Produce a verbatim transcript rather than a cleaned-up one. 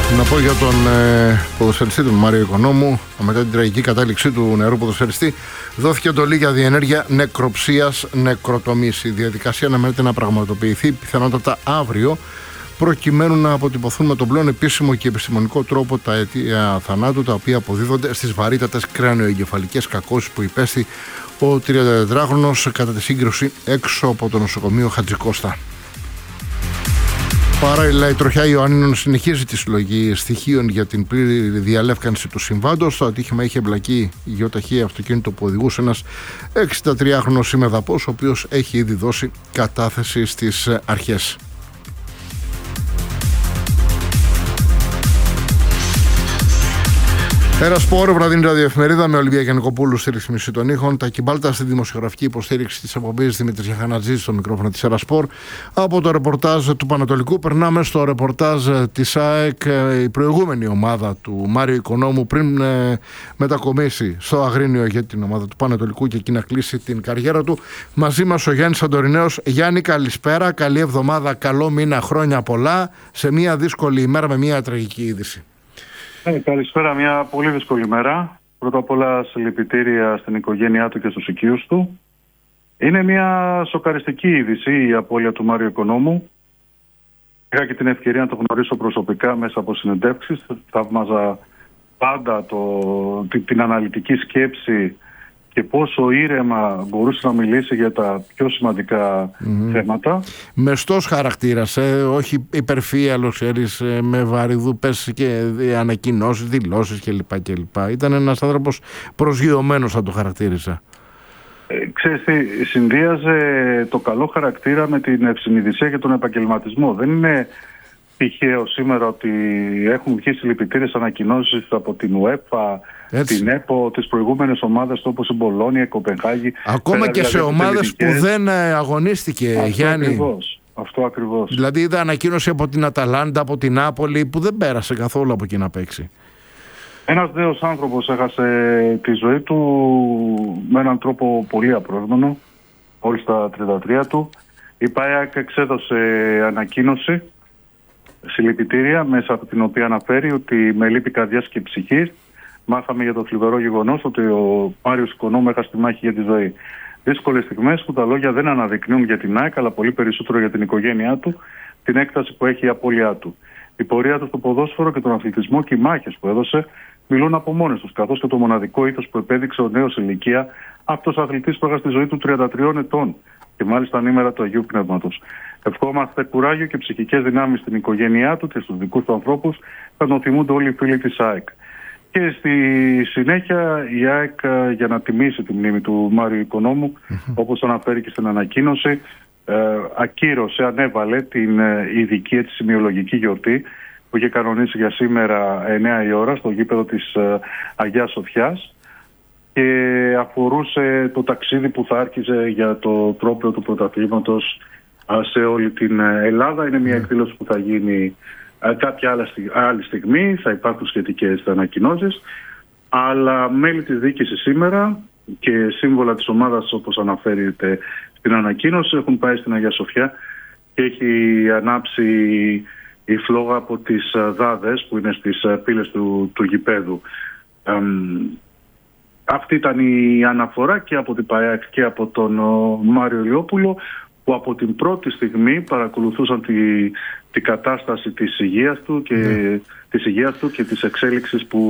Να πω για τον ε, ποδοσφαιριστή του Μάριο Οικονόμου, μετά την τραγική κατάληξή του νεαρού ποδοσφαιριστή, δόθηκε εντολή για διενέργεια νεκροψίας νεκροτομής. Η διαδικασία αναμένεται να πραγματοποιηθεί πιθανότατα αύριο, προκειμένου να αποτυπωθούν με τον πλέον επίσημο και επιστημονικό τρόπο τα αιτία θανάτου, τα οποία αποδίδονται στις βαρύτατες κρανιοεγκεφαλικές κακώσεις που υπέστη ο τριαντατετράχρονος κατά τη σύγκρουση έξω από το νοσοκομείο Χατζικώστα. Παράλληλα, η Τροχιά Ιωαννίνων συνεχίζει τη συλλογή στοιχείων για την πλήρη διαλεύκανση του συμβάντος. Στο ατύχημα είχε εμπλακεί γεωταχή αυτοκίνητο που οδηγούσε ένας εξηντατριάχρονος ημεδαπός, ο οποίος έχει ήδη δώσει κατάθεση στις αρχές. Ένα σπόρο, βραδινή ραδιοεφημερίδα με Ολυμπία Γιαννικοπούλου στη ρυθμίση των ήχων. Τα κυμπάλτα στη δημοσιογραφική υποστήριξη της εκπομπής Δημήτρης Γιαχανατζής στο μικρόφωνο της Ερασπορ. Από το ρεπορτάζ του Πανατολικού περνάμε στο ρεπορτάζ της ΑΕΚ. Η προηγούμενη ομάδα του Μάριο Οικονόμου, πριν ε, μετακομίσει στο Αγρίνιο για την ομάδα του Πανατολικού και εκεί να κλείσει την καριέρα του. Μαζί μας ο Γιάννης Αντορινέος. Γιάννη, καλησπέρα, καλή εβδομάδα, καλό μήνα, χρόνια πολλά, σε μια δύσκολη ημέρα με μια τραγική είδηση. Ε, καλησπέρα, μια πολύ δύσκολη μέρα. Πρώτα απ' όλα συλληπιτήρια στην οικογένειά του και στους οικείους του. Είναι μια σοκαριστική είδηση η απώλεια του Μάριου Οικονόμου. Είχα και την ευκαιρία να το γνωρίσω προσωπικά μέσα από συνεντεύξεις. Θαύμαζα πάντα το, την, την αναλυτική σκέψη και πόσο ήρεμα μπορούσε να μιλήσει για τα πιο σημαντικά mm-hmm. θέματα. Μεστός χαρακτήρας, ε, όχι υπερφύαλος, ξέρεις, ε, με βαρυδούπες και ανακοινώσεις, δηλώσεις κλπ. κλπ. Ήταν ένας άνθρωπος προσγειωμένος, θα το χαρακτήριζα. Ε, ξέρεις τι, συνδύαζε το καλό χαρακτήρα με την ευσυνειδησία και τον επαγγελματισμό. Δεν είναι τυχαίο σήμερα ότι έχουν βγει συλληπιτήριες ανακοινώσεις από την UEFA, έτσι, την ΕΠΟ, τις προηγούμενες ομάδες όπως η Μπολόνια, η Κοπενχάγη. Ακόμα και δηλαδή σε ομάδες που δεν αγωνίστηκε, αυτό Γιάννη. Ακριβώς, αυτό ακριβώς. Δηλαδή είδα ανακοίνωση από την Αταλάντα, από την Νάπολη, που δεν πέρασε καθόλου από εκεί να παίξει. Ένας νέος άνθρωπος έχασε τη ζωή του με έναν τρόπο πολύ απρόσμενο, όλοι στα τριάντα τρία του. Η ΠΑΕΑΚ εξέδωσε ανακοίνωση, συλληπιτήρια, μέσα από την οποία αναφέρει ότι με λύπη καρδιάς και ψυχής μάθαμε για το θλιβερό γεγονός ότι ο Μάριος Οικονόμου έχασε τη μάχη για τη ζωή. Δύσκολες στιγμές που τα λόγια δεν αναδεικνύουν για την ΑΕΚ, αλλά πολύ περισσότερο για την οικογένειά του, την έκταση που έχει η απώλειά του. Η πορεία του στο ποδόσφαιρο και τον αθλητισμό και οι μάχες που έδωσε μιλούν από μόνες τους, καθώς και το μοναδικό ήθος που επέδειξε ο νέος ηλικία, αυτός ο αθλητής που έχασε τη ζωή του τριάντα τριών ετών και μάλιστα ανήμερα του Αγίου Πνεύματος. Ευχόμαστε κουράγιο και ψυχικές δυνάμεις στην οικογένειά του και στους δικούς του ανθρώπους, θα τον θυμούνται όλοι οι φίλοι της ΑΕΚ. Και στη συνέχεια η ΑΕΚ, για να τιμήσει τη μνήμη του Μάριου Οικονόμου, mm-hmm. όπως αναφέρει και στην ανακοίνωση, ε, ακύρωσε, ανέβαλε την ε, ειδική έτσι, σημειολογική γιορτή που είχε κανονίσει για σήμερα εννιά η ώρα στο γήπεδο της ε, Αγιάς Σοφιάς και αφορούσε το ταξίδι που θα άρχιζε για το τρόπαιο του πρωταθλήματος ε, σε όλη την Ελλάδα. Είναι μια mm. εκδήλωση που θα γίνει ε, κάποια άλλα, άλλη στιγμή, θα υπάρχουν σχετικές ανακοινώσεις, αλλά μέλη της διοίκησης σήμερα και σύμβολα της ομάδας, όπως αναφέρεται στην ανακοίνωση, έχουν πάει στην Αγία Σοφιά και έχει ανάψει η φλόγα από τις δάδες που είναι στις πύλες του, του γηπέδου. Ε, αυτή ήταν η αναφορά και από την ΠΑΕΑΚ και από τον Μάριο Ηλιόπουλο, που από την πρώτη στιγμή παρακολουθούσαν τη, τη κατάσταση της υγείας του και, mm. της υγείας του και της εξέλιξης που